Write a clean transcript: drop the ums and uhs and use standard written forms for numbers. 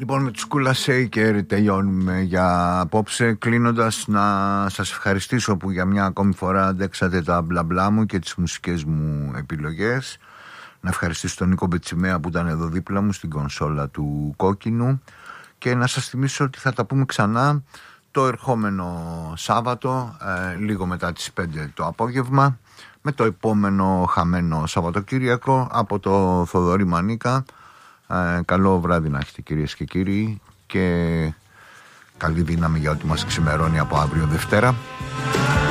Λοιπόν, με τους Kula Shaker τελειώνουμε για απόψε. Κλείνοντας, να σας ευχαριστήσω που για μια ακόμη φορά αντέξατε τα μπλα μπλα μου και τις μουσικές μου επιλογές. Να ευχαριστήσω τον Νίκο Μπετσιμέα που ήταν εδώ δίπλα μου στην κονσόλα του Κόκκινου. Και να σας θυμίσω ότι θα τα πούμε ξανά το ερχόμενο Σάββατο, λίγο μετά τις 5 το απόγευμα, με το επόμενο χαμένο Σαββατοκύριακο από το Θοδωρή Μανίκα. Καλό βράδυ να έχετε, κυρίες και κύριοι, και καλή δύναμη για ό,τι μας ξημερώνει από αύριο Δευτέρα.